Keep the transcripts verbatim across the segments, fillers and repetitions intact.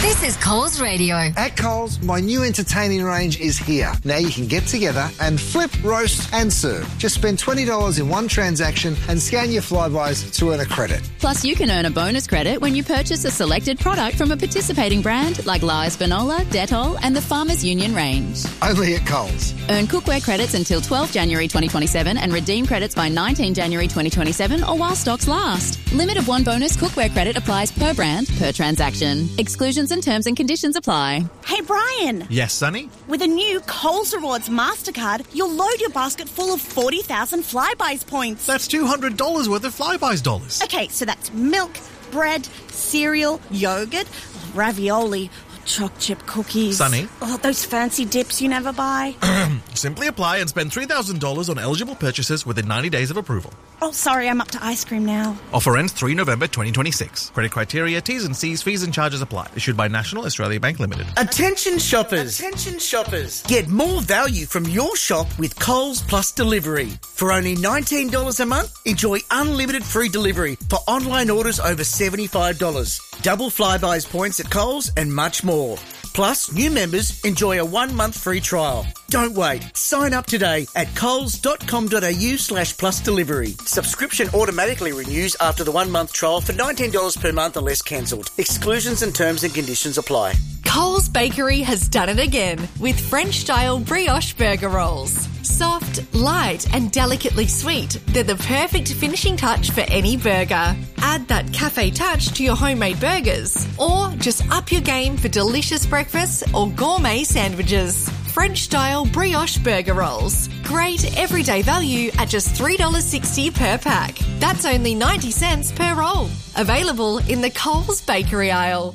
This is Coles Radio. At Coles, my new entertaining range is here. Now you can get together and flip, roast and serve. Just spend twenty dollars in one transaction and scan your Flybuys to earn a credit. Plus, you can earn a bonus credit when you purchase a selected product from a participating brand like Lies Finola, Dettol and the Farmers Union range. Only at Coles. Earn cookware credits until twelfth January twenty twenty-seven and redeem credits by nineteenth January twenty twenty-seven or while stocks last. Limit of one bonus cookware credit applies per brand, per transaction. Exclusions and terms and conditions apply. Hey, Brian. Yes, Sonny? With a new Coles Rewards MasterCard, you'll load your basket full of forty thousand Flybuys points. That's two hundred dollars worth of Flybuys dollars. Okay, so that's milk, bread, cereal, yogurt, ravioli, choc chip cookies. Sonny? Oh, those fancy dips you never buy. Simply apply and spend three thousand dollars on eligible purchases within ninety days of approval. Oh, sorry, I'm up to ice cream now. Offer ends the third of November twenty twenty-six. Credit criteria, T's and C's, fees and charges apply. Issued by National Australia Bank Limited. Attention shoppers. Attention shoppers. Get more value from your shop with Coles Plus Delivery. For only nineteen dollars a month, enjoy unlimited free delivery for online orders over seventy-five dollars. Double Flybuys points at Coles and much more. Plus, new members enjoy a one-month free trial. Don't wait. Sign up today at coles.com.au slash plus delivery. Subscription automatically renews after the one-month trial for nineteen dollars per month unless cancelled. Exclusions and terms and conditions apply. Coles Bakery has done it again with French-style brioche burger rolls. Soft, light and delicately sweet, they're the perfect finishing touch for any burger. Add that cafe touch to your homemade burgers or just up your game for delicious breakfasts or gourmet sandwiches. French-style brioche burger rolls. Great everyday value at just three dollars sixty per pack. That's only ninety cents per roll. Available in the Coles Bakery aisle.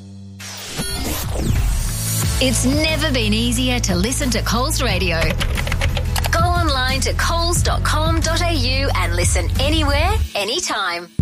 It's never been easier to listen to Coles Radio. Go online to coles dot com dot a u and listen anywhere, anytime.